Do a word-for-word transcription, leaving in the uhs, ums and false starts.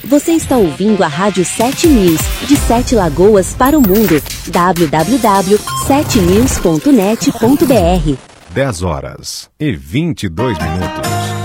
Você está ouvindo a Rádio sete News, de Sete Lagoas para o mundo. w w w ponto sete news ponto net ponto b r. dez horas e vinte e dois minutos.